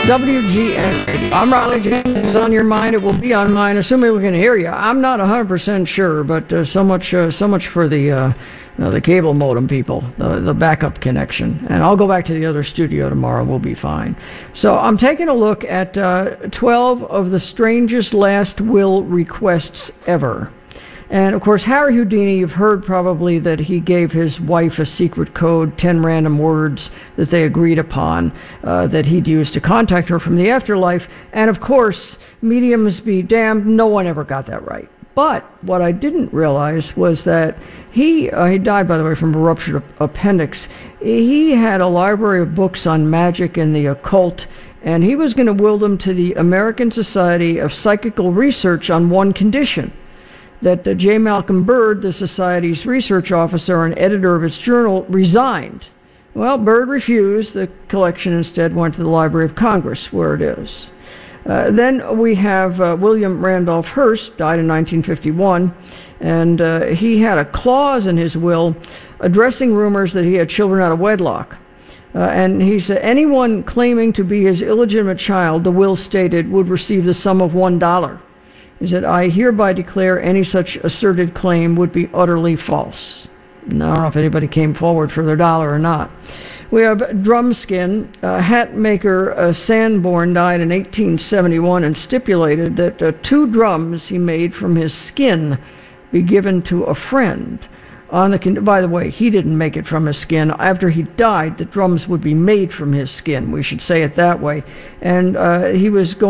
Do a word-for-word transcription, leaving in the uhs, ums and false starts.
W G N Radio. I'm Riley James. On your mind, it will be on mine, assuming we can hear you. I'm not one hundred percent sure, but uh, so much uh, so much for the uh, uh, the cable modem people, the, the backup connection. And I'll go back to the other studio tomorrow. We'll be fine. So I'm taking a look at uh, twelve of the strangest last will requests ever. And, of course, Harry Houdini, you've heard probably that he gave his wife a secret code, ten random words that they agreed upon, uh, that he'd use to contact her from the afterlife. And, of course, mediums be damned, no one ever got that right. But what I didn't realize was that he, uh, he died, by the way, from a ruptured appendix. He had a library of books on magic and the occult, and he was going to will them to the American Society of Psychical Research on one condition: that uh, J. Malcolm Byrd, the Society's research officer and editor of its journal, resigned. Well, Byrd refused. The collection instead went to the Library of Congress, where it is. Uh, then we have uh, William Randolph Hearst, died in nineteen fifty-one, and uh, he had a clause in his will addressing rumors that he had children out of wedlock. Uh, and he said anyone claiming to be his illegitimate child, the will stated, would receive the sum of one dollar. He said, I hereby declare any such asserted claim would be utterly false. And I don't know if anybody came forward for their dollar or not. We have Drumskin. Uh, hat maker uh, Sanborn died in eighteen seventy-one and stipulated that uh, two drums he made from his skin be given to a friend. On the con- by the way, he didn't make it from his skin. After he died, the drums would be made from his skin. We should say it that way. And uh, he was going